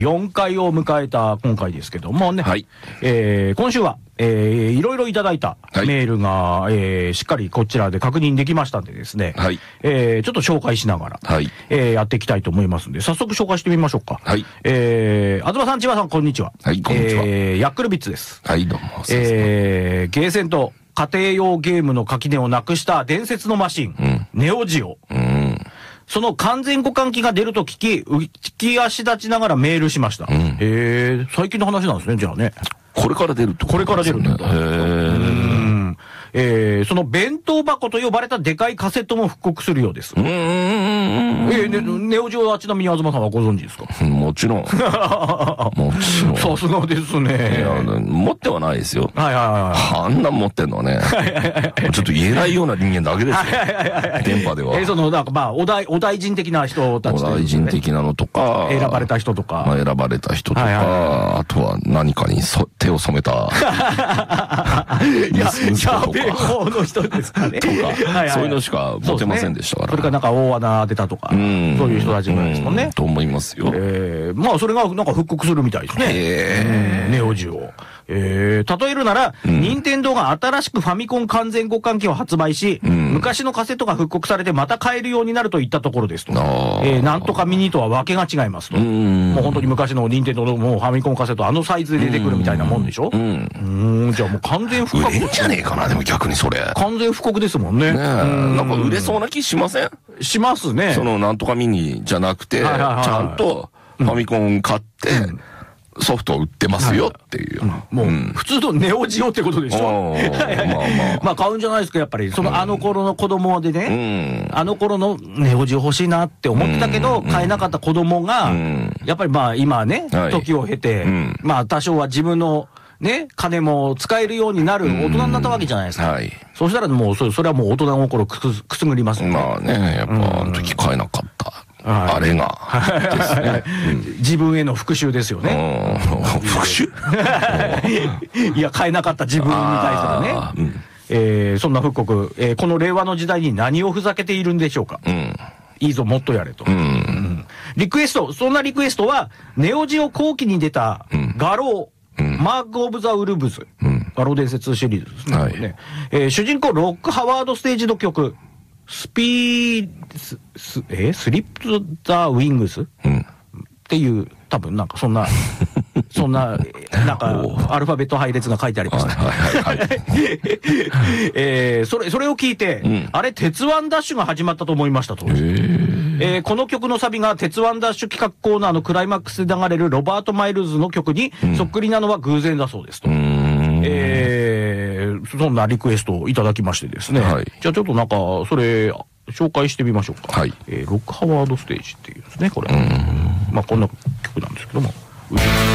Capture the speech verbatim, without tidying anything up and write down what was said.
よんかいを迎えた今回ですけどもね、 はい、 えー、今週は、えー、いろいろいただいたはいメールが、えー、しっかりこちらで確認できましたんでですね、 はい、 えー、ちょっと紹介しながら、 はい、 えー、やっていきたいと思いますんで、早速紹介してみましょうか。 はい、 えー、東さん、千葉さん、こんにちは。 はい、こんにちは。 えー、ヤックルビッツです。 はい、どうも。 えー、ゲーセンと家庭用ゲームの垣根をなくした伝説のマシン、うん、ネオジオ。 うん、 その完全互換機が出ると聞き、浮き足立ちながらメールしました。うん、へえ、最近の話なんですね、じゃあね。 これから出るってことこれから出るってこと。 へー。 えー、その弁当箱と呼ばれたでかいカセットも復刻するようです。うん。えー、ね、ネオジオはちなみに東さんはご存知ですか？ もちろん。もちろん。 さすがですね。 いや、持ってはないですよ。 はいはいはい。 あんなん持ってんのはね。ちょっと言えないような人間だけですよ。電波では。 えー、その、なんかまあ、お大、お大臣的な人たち、 ね。お大臣的なのとか。 選ばれた人とか。 まあ、選ばれた人とか。はいはいはい、あとは何かにそ手を染めた。 いや、やべえ方の人ですかね。 とか、はいはい、そういうのしか持てませんでしたから。 それからなんか大穴当てたとか、そういう人たちぐらいですもんね。 と思いますよ。 えー、まあそれがなんか復刻するみたいですね。えー、ネオジオ。えー、例えるなら、うん、任天堂が新しくファミコン完全互換機を発売し、うん、昔のカセットが復刻されてまた買えるようになるといったところですと。えー、なんとかミニとはわけが違いますと。もう本当に昔の任天堂のもうファミコンカセットあのサイズで出てくるみたいなもんでしょ。うん。うん、じゃあもう完全復刻。 売れんじゃねえかな、でも逆にそれ。 完全復刻ですもんね。ねえ。 なんか売れそうな気しません？ しますね。 そのなんとかミニじゃなくて、ちゃんとファミコン買って、うんソフトを売ってますよっていう。 もう、普通のネオジオってことでしょ。まあ買うんじゃないですか、やっぱり。そのあの頃の子供でね、あの頃のネオジオ欲しいなって思ってたけど、買えなかった子供が、やっぱりまあ今ね、時を経て、まあ多少は自分のね、金も使えるようになる大人になったわけじゃないですか。そうしたらもう、それはもう大人心くすぐりますね。 まあね、やっぱあの時買えなかった。あれが。 自分への復讐ですよね。 復讐いや、買えなかった自分に対するね。えー、そんな復刻、えー、この令和の時代に何をふざけているんでしょうか。うん、いいぞ、もっとやれと。うんうん、リクエスト、そんなリクエストは、ネオジオ後期に出た、画廊、うん、マーク・オブ・ザ・ウルブズ、うん、画廊伝説シリーズですね。はいねえー、主人公、ロック・ハワードステージの曲、スピー、ス、スえスリップ・ザ・ウィングス、うん、っていう、多分なんかそんな、そんな、なんか、アルファベット配列が書いてありました。えー、それ、それを聞いて、うん、あれ、鉄腕ダッシュが始まったと思いましたと。えー、この曲のサビが鉄腕ダッシュ企画コーナーのクライマックスで流れるロバート・マイルズの曲にそっくりなのは偶然だそうですと。うん、えー、そんなリクエストをいただきましてですね。はい、じゃあちょっとなんか、それ、紹介してみましょうか。はい、えー、ロックハワードステージっていうですね、これ。まあこんな曲なんですけども。